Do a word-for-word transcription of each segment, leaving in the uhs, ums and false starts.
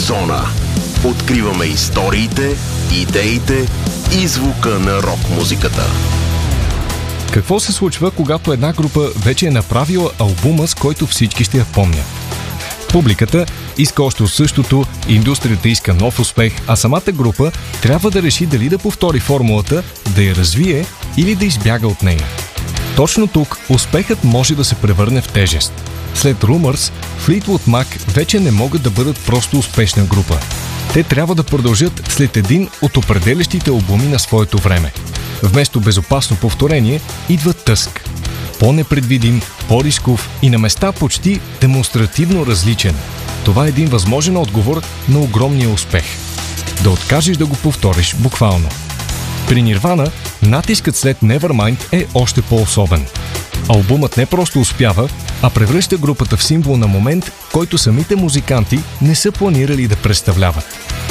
Зона. Откриваме историите, идеите и звука на рок-музиката. Какво се случва, когато една група вече е направила албума, с който всички ще я помнят? Публиката иска още от същото, индустрията иска нов успех, а самата група трябва да реши дали да повтори формулата, да я развие или да избяга от нея. Точно тук успехът може да се превърне в тежест. След Rumours, Fleetwood Mac вече не могат да бъдат просто успешна група. Те трябва да продължат след един от определящите албуми на своето време. Вместо безопасно повторение идва тъск. По-непредвидим, по-рисков и на места почти демонстративно различен. Това е един възможен отговор на огромния успех. Да откажеш да го повториш буквално. При Nirvana натискът след Nevermind е още по-особен. Албумът не просто успява, а превръща групата в символ на момент, който самите музиканти не са планирали да представляват.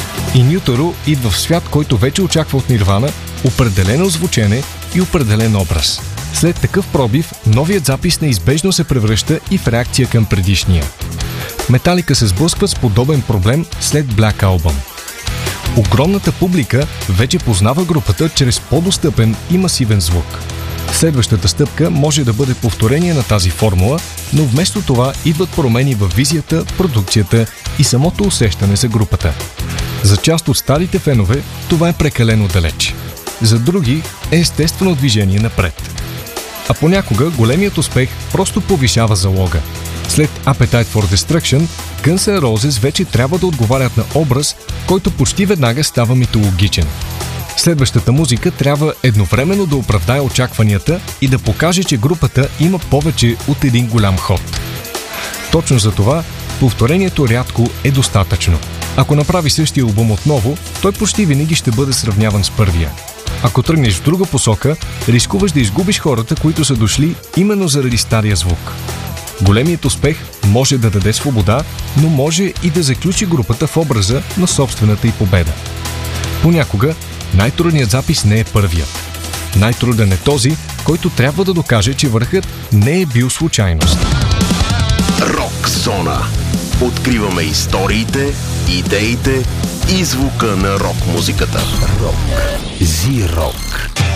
И In Utero идва в свят, който вече очаква от Nirvana определено звучене и определен образ. След такъв пробив, новият запис неизбежно се превръща и в реакция към предишния. Металика се сблъскват с подобен проблем след Black Album. Огромната публика вече познава групата чрез по-достъпен и масивен звук. Следващата стъпка може да бъде повторение на тази формула, но вместо това идват промени в визията, продукцията и самото усещане за групата. За част от старите фенове това е прекалено далеч. За други е естествено движение напред. А понякога големият успех просто повишава залога. След Appetite for Destruction, Guns N' Roses вече трябва да отговарят на образ, който почти веднага става митологичен. Следващата музика трябва едновременно да оправдае очакванията и да покаже, че групата има повече от един голям ход. Точно за това повторението рядко е достатъчно. Ако направи същия албум отново, той почти винаги ще бъде сравняван с първия. Ако тръгнеш в друга посока, рискуваш да изгубиш хората, които са дошли именно заради стария звук. Големият успех може да даде свобода, но може и да заключи групата в образа на собствената й победа. Понякога най-трудният запис не е първият. Най-труден е този, който трябва да докаже, че върхът не е бил случайност. Рок Зона. Откриваме историите, идеите и звука на рок-музиката. Рок. Зи-рок.